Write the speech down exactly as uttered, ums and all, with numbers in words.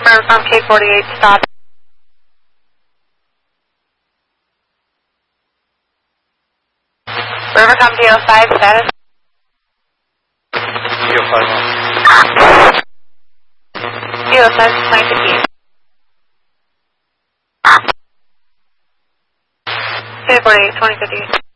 Confirm from K forty-eight, stop. Rivercom D O five, status. D O five on. D O five, twenty fifteen. K forty-eight, twenty fifteen.